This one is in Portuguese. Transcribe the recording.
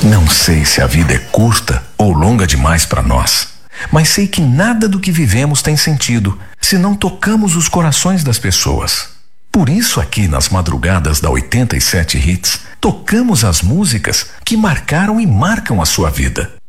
Não sei se a vida é curta ou longa demais para nós, mas sei que nada do que vivemos tem sentido se não tocamos os corações das pessoas. Por isso, aqui nas madrugadas da 87 Hits, tocamos as músicas que marcaram e marcam a sua vida.